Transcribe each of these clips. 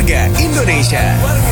Warga Indonesia.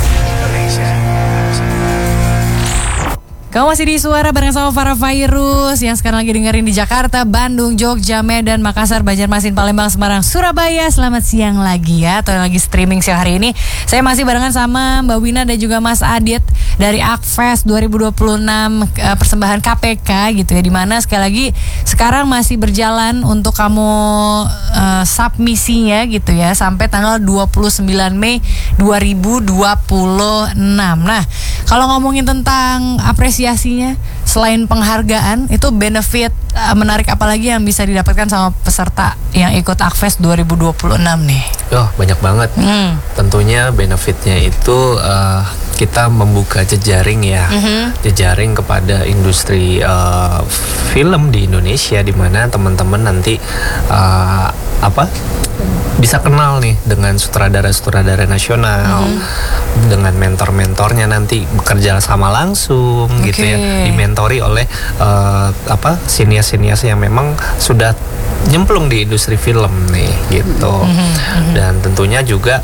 Kamu masih di Suara bareng sama Farah Virus yang sekarang lagi dengerin di Jakarta, Bandung, Jogja, Medan, Makassar, Banjarmasin, Palembang, Semarang, Surabaya. Selamat siang lagi ya, atau yang lagi streaming siang hari ini. Saya masih barengan sama Mbak Wina dan juga Mas Adit dari Akfest 2026 persembahan KPK gitu ya, dimana sekali lagi sekarang masih berjalan untuk kamu submisinya gitu ya sampai tanggal 29 Mei 2026. Nah, kalau ngomongin tentang apresiasinya, selain penghargaan, itu benefit menarik apalagi yang bisa didapatkan sama peserta yang ikut Akfest 2026 nih? Oh, banyak banget. Tentunya benefitnya itu kita membuka jejaring ya, jejaring kepada industri film di Indonesia, di mana teman-teman nanti bisa kenal nih dengan sutradara-sutradara nasional, dengan mentor-mentornya, nanti bekerja sama langsung gitu ya, dimentori oleh sinias-sinias yang memang sudah nyemplung di industri film nih gitu. Dan tentunya juga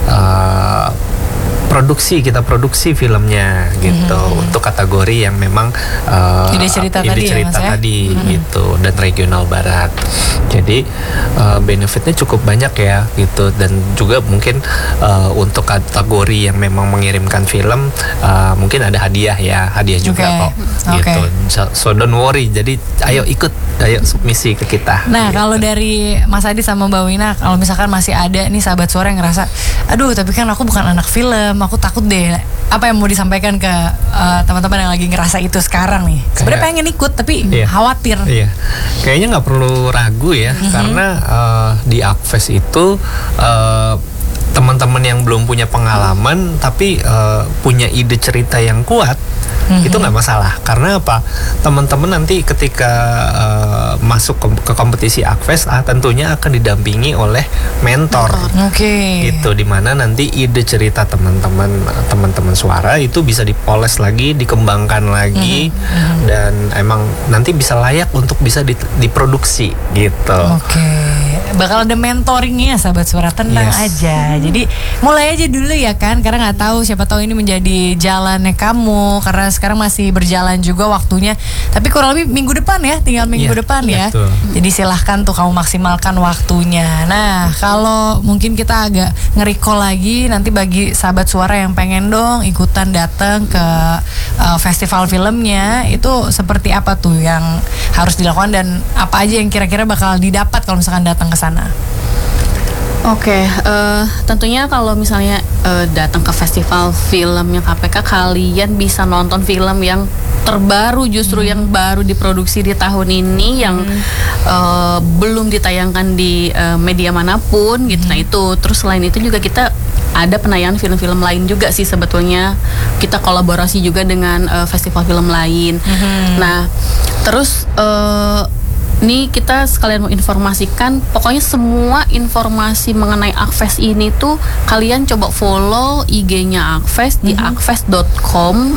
kita produksi filmnya gitu, untuk kategori yang memang ide cerita tadi gitu, dan regional barat. Jadi benefitnya cukup banyak ya gitu, dan juga mungkin untuk kategori yang memang mengirimkan film mungkin ada hadiah juga kok gitu. So don't worry, jadi ayo submisi ke kita. Nah, kalau dari Mas Adi sama Mbak Wina, kalau misalkan masih ada nih sahabat Suara yang ngerasa, aduh tapi kan aku bukan anak film, aku takut deh. Apa yang mau disampaikan ke teman-teman yang lagi ngerasa itu sekarang nih? Sebenarnya pengen ikut tapi khawatir. Iya, kayaknya nggak perlu ragu ya, karena di Akfest itu teman-teman yang belum punya pengalaman tapi punya ide cerita yang kuat, itu nggak masalah. Karena apa? Teman-teman nanti ketika masuk ke kompetisi Akfest tentunya akan didampingi oleh mentor. Gitu, dimana nanti ide cerita teman-teman Suara itu bisa dipoles lagi, dikembangkan lagi, dan emang nanti bisa layak untuk bisa diproduksi gitu. Bakal ada mentoringnya sahabat Suara, tenang aja. Jadi mulai aja dulu ya kan, karena nggak tahu, siapa tahu ini menjadi jalannya kamu, karena sekarang masih berjalan juga waktunya. Tapi kurang lebih minggu depan ya, tinggal minggu depan ya. Jadi silahkan tuh kamu maksimalkan waktunya. Nah, kalau mungkin kita agak nge-recall lagi, nanti bagi sahabat Suara yang pengen dong ikutan datang ke festival filmnya, itu seperti apa tuh yang harus dilakukan dan apa aja yang kira-kira bakal didapat kalau misalkan datang ke sana? Tentunya kalau misalnya datang ke festival filmnya KPK, kalian bisa nonton film yang terbaru, justru yang baru diproduksi di tahun ini, yang belum ditayangkan di media manapun gitu. Nah itu, terus selain itu juga kita ada penayangan film-film lain juga sih sebetulnya. Kita kolaborasi juga dengan festival film lain. Nah terus ini kita sekalian mau informasikan, pokoknya semua informasi mengenai Akfest ini tuh kalian coba follow IG-nya Akfest di akfest.com,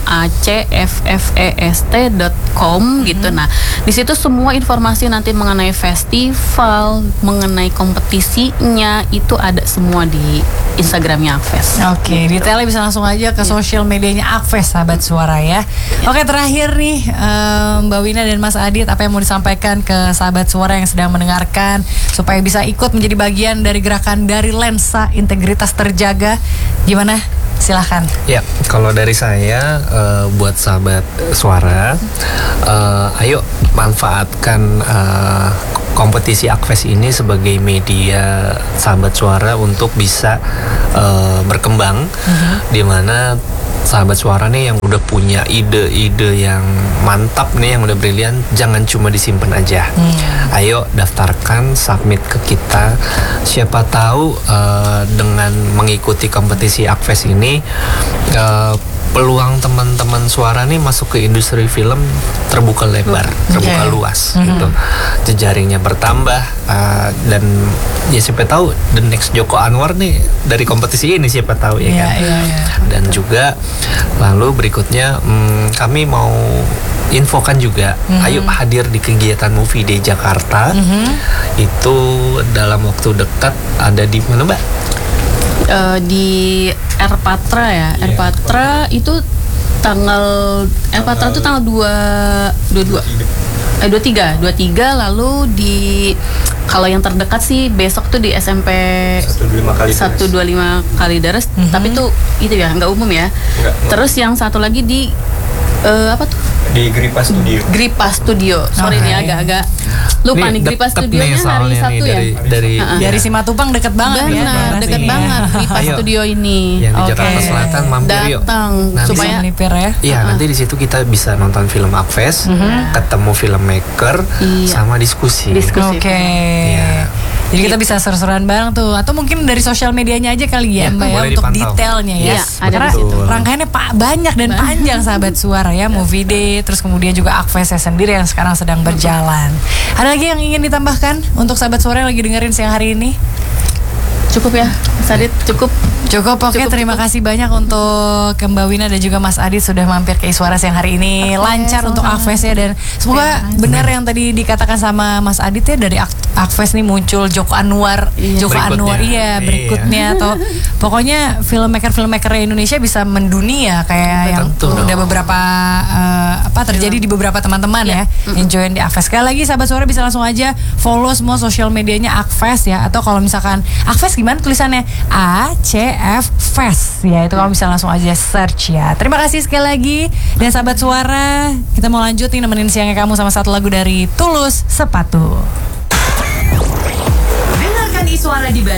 acffest.com gitu. Nah, di situ semua informasi nanti mengenai festival, mengenai kompetisinya itu ada semua di Instagramnya Akfest. Detailnya bisa langsung aja ke sosial medianya Akfest, sahabat Suara ya. Terakhir nih Mbak Wina dan Mas Adit, apa yang mau disampaikan ke sahabat Suara yang sedang mendengarkan supaya bisa ikut menjadi bagian dari gerakan Dari Lensa Integritas Terjaga? Gimana? Silahkan. Ya, kalau dari saya buat sahabat Suara, ayo manfaatkan kompetisi Akfest ini sebagai media sahabat Suara untuk bisa berkembang, di mana sahabat Suara nih yang udah punya ide-ide yang mantap nih, yang udah brilian, jangan cuma disimpan aja. Ayo daftarkan, submit ke kita. Siapa tahu dengan mengikuti kompetisi Akfest ini peluang teman-teman Suara nih masuk ke industri film terbuka lebar, terbuka luas gitu. Jejaringnya bertambah, dan ya siapa tahu the next Joko Anwar nih dari kompetisi ini, siapa tahu ya kan. Dan juga lalu berikutnya kami mau infokan juga, ayo hadir di kegiatan Movie Day Jakarta. Itu dalam waktu dekat ada di mana, Mbak? Di Erpatra ya. Erpatra itu Erpatra itu tanggal 23 lalu di kalau yang terdekat sih besok tuh di SMP 125 Kalideres, tapi tuh itu ya nggak umum ya. Terus yang satu lagi di apa tuh? Di Gripa Studio. Gripa Studio. Sorry nih agak-agak lupa nih, Gripa Studionya hari Sabtu ya. Dari Simatupang deket banget ya. Benar, deket banget Gripa Studio ini. Yang di Jakarta Selatan, mampir yuk. Datang supaya melipir ya. Iya, nanti di situ kita bisa nonton film Akves, ketemu filmmaker, sama diskusi. Oke. Iya. Jadi kita bisa seru-seruan bareng tuh, atau mungkin dari sosial medianya aja kali ya, Mbak ya, boleh untuk dipantau. detailnya ya. Yes, ada Karena di situ. rangkaiannya banyak dan panjang sahabat suara ya, Movie Day, terus kemudian juga Akvesnya sendiri yang sekarang sedang berjalan. Ada lagi yang ingin ditambahkan untuk sahabat suara yang lagi dengerin siang hari ini? cukup ya, Mas Adit, cukup. Oke, terima kasih banyak untuk Mbak Wina dan juga Mas Adit sudah mampir ke Iswara siang hari ini. Lancar untuk Akves ya, dan semoga benar yang tadi dikatakan sama Mas Adit ya, dari Akves nih muncul Joko Anwar, berikutnya atau pokoknya filmmaker Indonesia bisa mendunia kayak yang udah beberapa terjadi di beberapa teman-teman ya yang join di Akves. Sekali lagi sahabat suara bisa langsung aja follow semua sosial medianya Akves ya, atau kalau misalkan Akves gimana tulisannya? ACF Fest ya, itu kamu bisa langsung aja search ya. Terima kasih sekali lagi. Dan sahabat suara, kita mau lanjut nih nemenin siangnya kamu sama satu lagu dari Tulus, Sepatu. Dengarkan Iswara di